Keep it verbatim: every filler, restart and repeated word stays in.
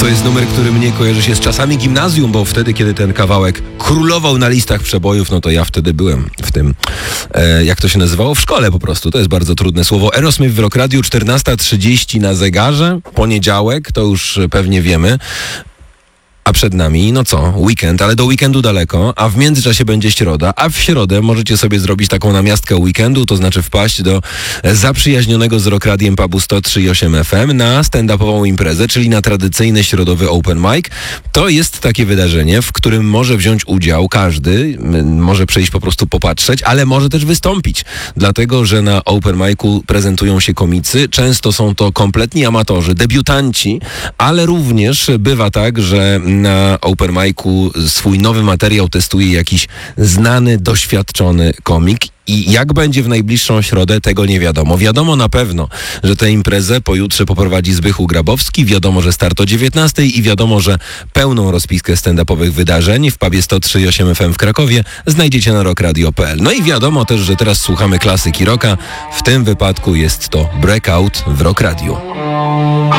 To jest numer, który mnie kojarzy się z czasami gimnazjum, bo wtedy, kiedy ten kawałek królował na listach przebojów, no to ja wtedy byłem w tym, e, jak to się nazywało? W szkole po prostu. To jest bardzo trudne słowo. Aerosmith w Rock Radio, czternasta trzydzieści na zegarze. Poniedziałek, to już pewnie wiemy. A przed nami, no co, weekend, ale do weekendu daleko, a w międzyczasie będzie środa, a w środę możecie sobie zrobić taką namiastkę weekendu, to znaczy wpaść do zaprzyjaźnionego z Rock Radiem pubu sto trzy i osiem F M na stand-upową imprezę, czyli na tradycyjny środowy open mic. To jest takie wydarzenie, w którym może wziąć udział każdy, może przyjść po prostu popatrzeć, ale może też wystąpić, dlatego, że na open micu prezentują się komicy, często są to kompletni amatorzy, debiutanci, ale również bywa tak, że na open micu swój nowy materiał testuje jakiś znany, doświadczony komik. I jak będzie w najbliższą środę, tego nie wiadomo. Wiadomo na pewno, że tę imprezę pojutrze poprowadzi Zbychu Grabowski, wiadomo, że start o dziewiętnastej i wiadomo, że pełną rozpiskę stand-upowych wydarzeń w pubie sto trzy i osiem F M w Krakowie znajdziecie na rock radio kropka p l. No i wiadomo też, że teraz słuchamy klasyki rocka. W tym wypadku jest to Breakout w Rock Radio.